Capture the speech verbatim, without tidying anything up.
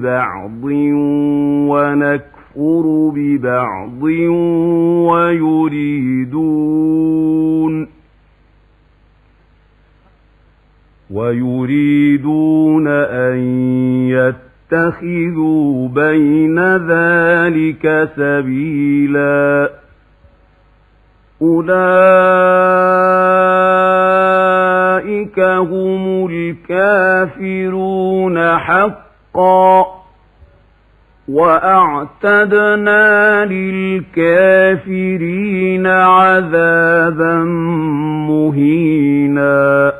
ببعض ونكفر ببعض ويريدون ويريدون أن يتخذوا بين ذلك سبيلا أولئك هم الكافرون حقا وأعتدنا للكافرين عذابا مهينا.